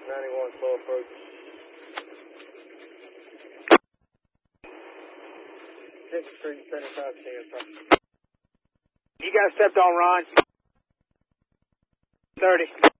91 slow approach. 6th Street, 75 10. You guys stepped on Ron. 30.